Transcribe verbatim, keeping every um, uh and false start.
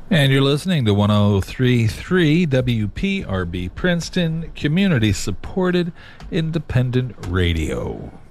And you're listening to one oh three point three W P R B Princeton, community supported independent radio.